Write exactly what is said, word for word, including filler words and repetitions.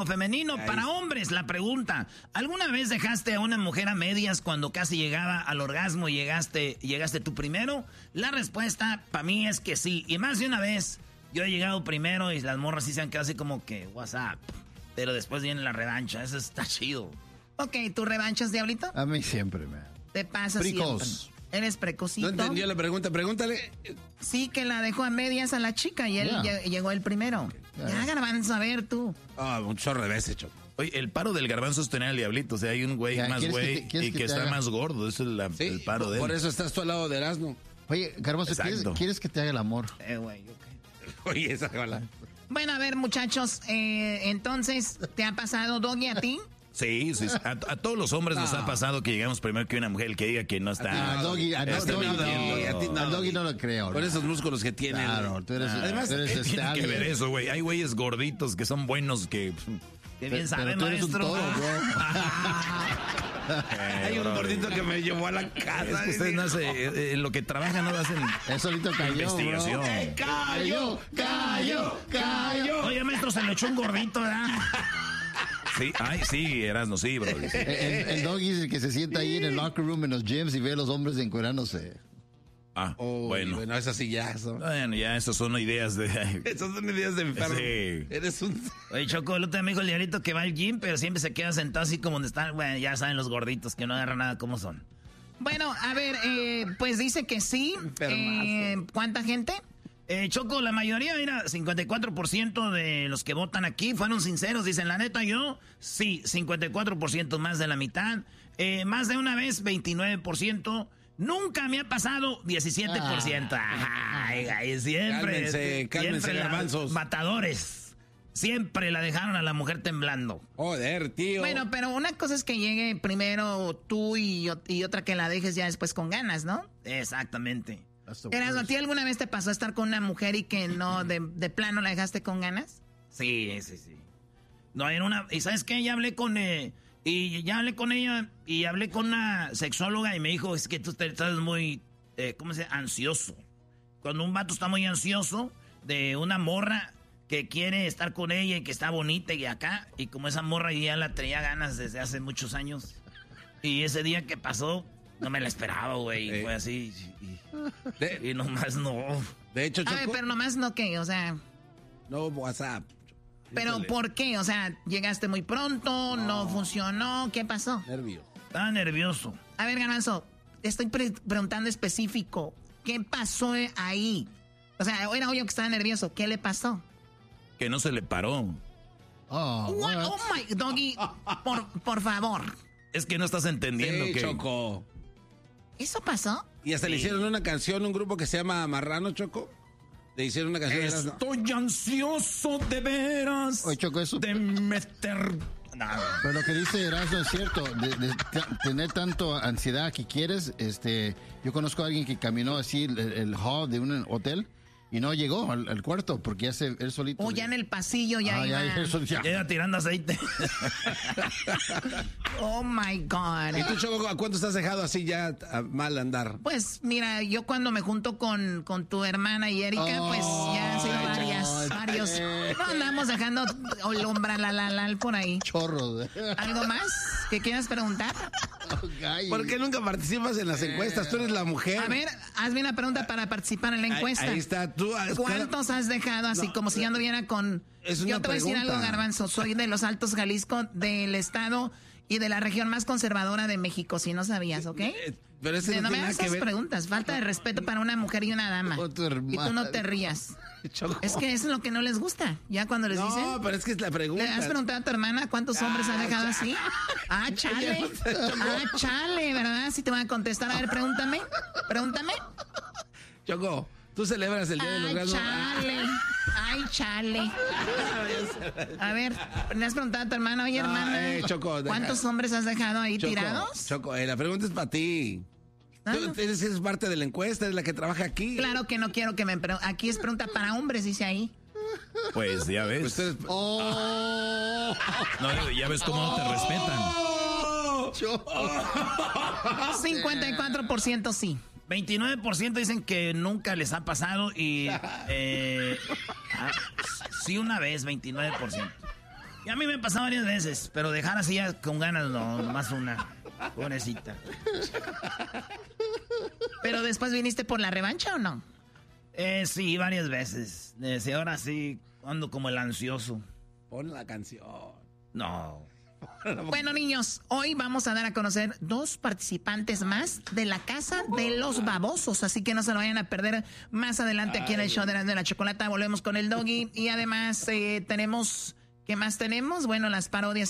femenino. Ahí. Para hombres, la pregunta: ¿alguna vez dejaste a una mujer a medias cuando casi llegaba al orgasmo y llegaste, llegaste tú primero? La respuesta para mí es que sí. Y más de una vez yo he llegado primero y las morras sí se han quedado así como que what's up. Pero después viene la revancha. Eso está chido. Ok, ¿tú revanchas, Diablito? A mí siempre, man. Te pasa Precoz. siempre. Eres precocito. No entendió la pregunta, pregúntale. Sí, que la dejó a medias a la chica y él Yeah. lle- llegó el primero. Yeah. Ya, Garbanzo, a ver tú. Ah, oh, un chorro de veces, Choco. Oye, el paro del garbanzo es tener al diablito. O sea, hay un güey Ya, más ¿quieres que güey te- quieres y que que, te está haga? más gordo. Eso es la- Sí, el paro de él. por eso estás tú al lado de Erasmo. Oye, Garbanzo, ¿quieres, Exacto. ¿quieres que te haga el amor? Eh, güey, ok. Oye, esa hola. Bueno, a ver, muchachos, eh, entonces, ¿te ha pasado, Doggy, a ti? Sí, sí, sí. A, a todos los hombres nos No. ha pasado que llegamos primero que una mujer, el que diga que no está. A Doggy, a Está Doggy, mintiendo. no, a ti no. a Doggy no lo creo. Por ¿no? esos músculos que tiene. Claro, tú eres, Además, tú eres ¿Qué este tiene que alien. ver eso, güey? Hay güeyes gorditos que son buenos que... Que bien Pero saben, tú eres un maestro. toro, hay un gordito que me llevó a la Es casa. que ustedes no hacen, eh, en lo que trabajan no hacen Él solito cayó, investigación. bro. ¡Cayó! ¡Cayó! ¡Cayó! Oye, maestro, se le echó un gordito, ¿verdad? Sí, ay, sí, Erasmo, sí, bro. El, el- el Doggy es el que se sienta ahí en el locker room en los gyms y ve a los hombres encuerándose. Ah, Oh, bueno. bueno, esas sí ya son. Bueno, ya, esas son ideas de... Esas son ideas de enfermo. Sí. Eres un... Oye, Choco, el otro día me dijo el diablito que va al gym, pero siempre se queda sentado así como donde están, bueno, ya saben los gorditos que no agarran nada como son. Bueno, a ver, eh, pues dice que sí. Eh, ¿Cuánta gente? Eh, Choco, la mayoría, mira, cincuenta y cuatro por ciento de los que votan aquí fueron sinceros. Dicen, la neta, yo, sí, cincuenta y cuatro por ciento más de la mitad. Eh, más de una vez, veintinueve por ciento. Nunca me ha pasado, diecisiete por ciento. Ay, ay, siempre. Cálmense, cálmense, siempre la- garbanzos. matadores. Siempre la dejaron a la mujer temblando. Joder, tío. Bueno, pero una cosa es que llegue primero tú y, o- y otra que la dejes ya después con ganas, ¿no? Exactamente. Erasmo, ¿a ti alguna vez te pasó estar con una mujer y que no, de, de plano la dejaste con ganas? Sí, sí, sí. No, en una... ¿Y sabes qué? Ya hablé con... Eh, y ya hablé con ella y hablé con una sexóloga y me dijo, es que tú te- estás muy... Eh, ¿Cómo se dice? Ansioso. Cuando un vato está muy ansioso de una morra que quiere estar con ella y que está bonita y acá, y como esa morra ya la traía ganas desde hace muchos años, y ese día que pasó, no me la esperaba, güey, y Eh. fue así, y, De, y nomás no. de hecho, A Choco, ver, pero nomás no que, o sea, no WhatsApp. pero Híjole, ¿por qué? O sea, llegaste muy pronto, no, funcionó, ¿qué pasó? nervio. Estaba nervioso. A ver, Garbanzo, te estoy pre- preguntando específico, ¿qué pasó ahí? O sea, era obvio que estaba nervioso, ¿qué le pasó? Que no se le paró. Oh, What? what? Oh my, Doggy, por, por favor. Es que no estás entendiendo Sí, que... Choco. ¿Eso pasó? Y hasta le Sí. hicieron una canción, un grupo que se llama Marrano, Choco. Le hicieron una canción. Erasmo. Estoy ansioso de veras Oye, Choco, eso- de meter... Nada. Pero lo que dice Erasmo es cierto, de, de ta- tener tanto ansiedad que quieres, este, yo conozco a alguien que caminó así el, el hall de un hotel y no llegó al, al cuarto porque ya se, él solito. O ya en el pasillo ya Ah, ya, iba. ya, eso ya. Llega tirando aceite. Oh my God. ¿Y tú, Choco, a cuánto estás dejado así ya a mal andar? Pues mira, yo cuando me junto con, con tu hermana y Erika, Oh, pues ya han sido ay, varias, ay, varios. ay. No andamos dejando olombra la la la por ahí. Chorros. ¿Algo más que quieras preguntar? ¿Por qué nunca participas en las encuestas? Tú eres la mujer. A ver, hazme una pregunta para participar en la Ahí- encuesta. Ahí, está. Tú, ¿Cuántos has dejado así No, como si ya anduviera con... es Yo una te voy a decir pregunta. algo, Garbanzo. Soy de los Altos Jalisco, del estado y de la región más conservadora de México, si no sabías, ¿ok? Eh, Pero eso no no me tiene nada hagas que esas ver. preguntas. Falta de respeto para una mujer y una dama. Oh, tu Y tú no hermana. te rías. Choco. Es que eso es lo que no les gusta. Ya cuando les No, dicen... pero es que es la pregunta. ¿Le has preguntado a tu hermana cuántos hombres Ah, han dejado cha- así? Ah, chale. Ah, chale, ¿verdad? Si te van a contestar. A ver, pregúntame. Pregúntame. Choco, tú celebras el día del Ay, orgasmo. chale. Ay, chale. A ver, le has preguntado a tu hermana, oye, No, hermana, eh, Choco, deja- ¿cuántos hombres has dejado ahí Choco, tirados? Choco, eh, la pregunta es para ti. Ah, Tú no. eres, eres parte de la encuesta, eres la que trabaja aquí. Claro que no quiero que me pregunten. Aquí es pregunta para hombres, dice ahí. Pues ya ves. Pues tú eres- Oh, No, ya ves cómo no te respetan. cincuenta y cuatro por ciento sí. veintinueve por ciento dicen que nunca les ha pasado y... Eh, ah, sí una vez, veintinueve por ciento. Y a mí me pasó varias veces, pero dejar así ya con ganas no, nomás una. Pobrecita. ¿Pero después viniste por la revancha o no? Eh, sí, varias veces. Desde ahora sí ando como el ansioso. Pon la canción. No. Bueno, niños, hoy vamos a dar a conocer dos participantes más de la Casa de los Babosos, así que no se lo vayan a perder más adelante aquí en el show de la, de la Chocolata. Volvemos con el Doggy y además eh, tenemos... ¿Qué más tenemos? Bueno, las parodias